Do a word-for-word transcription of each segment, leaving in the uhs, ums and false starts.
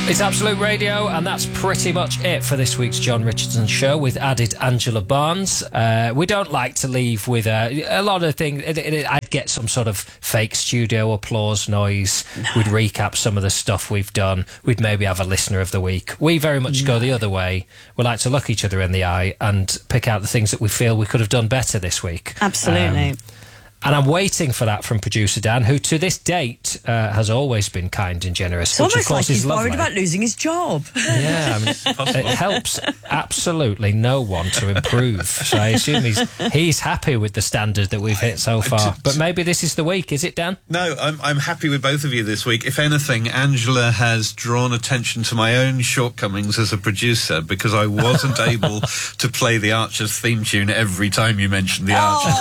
It's Absolute Radio, and that's pretty much it for this week's John Richardson Show with added Angela Barnes. Uh, we don't like to leave with a, a lot of things. It, it, I'd get some sort of fake studio applause noise. No. We'd recap some of the stuff we've done. We'd maybe have a listener of the week. We very much no. go the other way. We like to look each other in the eye and pick out the things that we feel we could have done better this week. Absolutely. Um, And I'm waiting for that from producer Dan, who to this date uh, has always been kind and generous. It's which almost of course like he's is lovely. worried about losing his job. Yeah, I mean, it helps absolutely no one to improve. So I assume he's he's happy with the standard that we've hit so far. But maybe this is the week, is it, Dan? No, I'm I'm happy with both of you this week. If anything, Angela has drawn attention to my own shortcomings as a producer because I wasn't able to play the Archers theme tune every time you mentioned the Archers.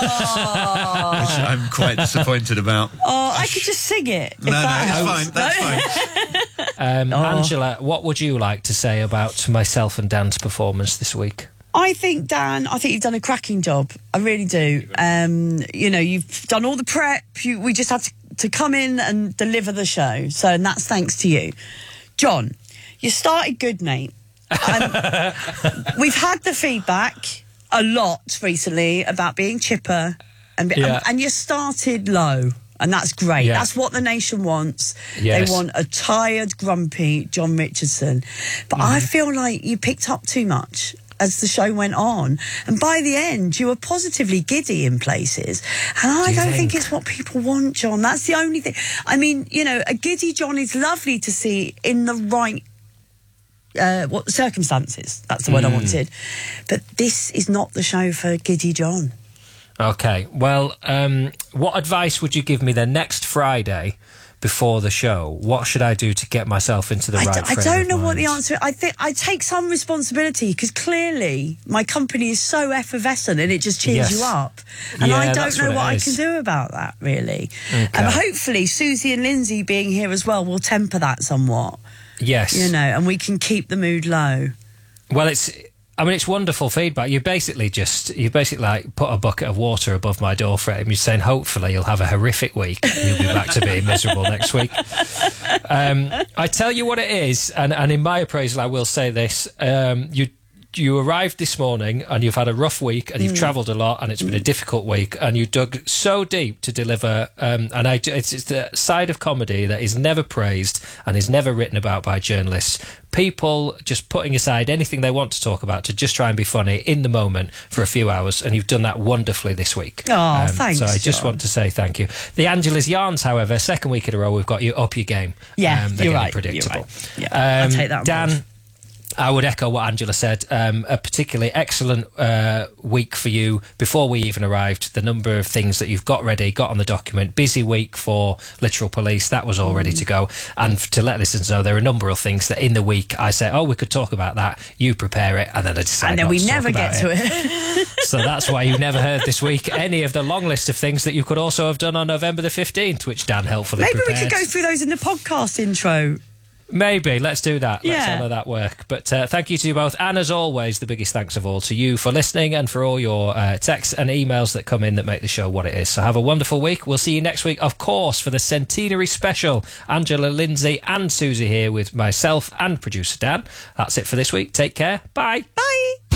Oh. I'm quite disappointed about. Oh, I could just sing it. No, no, it's fine. That's fine. Um, Oh. Angela, what would you like to say about myself and Dan's performance this week? I think, Dan, I think you've done a cracking job. I really do. Um, you know, you've done all the prep. You, we just had to, to come in and deliver the show. So, and that's thanks to you. John, you started good, mate. Um, we've had the feedback a lot recently about being chipper. And, Yeah. and, and you started low, and that's great. Yeah. That's what the nation wants. Yes. They want a tired, grumpy John Richardson. But Mm-hmm. I feel like you picked up too much as the show went on. And by the end, you were positively giddy in places. And I Do you don't think? think? it's what people want, John. That's the only thing. I mean, you know, a giddy John is lovely to see in the right Uh, what circumstances? That's the word Mm. I wanted. But this is not the show for giddy John. Okay, well, um, what advice would you give me then next Friday before the show? What should I do to get myself into the I, right d- I frame don't of know what the mind? answer is. I think I take some responsibility because clearly my company is so effervescent and it just cheers Yes. you up. And Yeah, I don't that's know what what, it I is. can do about that, really. Okay. And hopefully Susie and Lindsay being here as well will temper that somewhat, Yes. you know, and we can keep the mood low. Well, it's... I mean, it's wonderful feedback. You basically just, you basically like put a bucket of water above my door frame. You're saying, hopefully you'll have a horrific week and you'll be back to being miserable next week. Um, I tell you what it is, and, and in my appraisal, I will say this. Um, you you arrived this morning and you've had a rough week and you've Mm. travelled a lot and it's been a difficult week and you dug so deep to deliver. Um, and I, it's, it's the side of comedy that is never praised and is never written about by journalists. People just putting aside anything they want to talk about to just try and be funny in the moment for a few hours, and you've done that wonderfully this week. Oh, thanks, So I just John. want to say thank you. The Angela's Yarns, however, second week in a row, we've got you up your game. Yeah, um, they're you're getting right. predictable. You're right. Yeah, I'll Um, take that on Dan, board. I would echo what Angela said. Um, a particularly excellent uh, week for you before we even arrived. The number of things that you've got ready, got on the document. Busy week for Literal Police. That was all ready to go. And f- to let listeners know, there are a number of things that in the week I say, oh, we could talk about that. You prepare it, and then I decide And then not we to talk never about get to it. So that's why you've never heard this week any of the long list of things that you could also have done on November the fifteenth, which Dan helpfully Maybe prepared. we could go through those in the podcast intro. Maybe. Let's do that. Let's Yeah. honour that work. But uh, thank you to you both. And as always, the biggest thanks of all to you for listening and for all your uh, texts and emails that come in that make the show what it is. So have a wonderful week. We'll see you next week, of course, for the centenary special. Angela, Lindsay and Susie here with myself and producer Dan. That's it for this week. Take care. Bye. Bye.